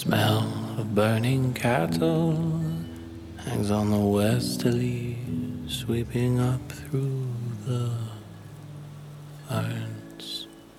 smell of burning cattle hangs on the westerly, sweeping up through the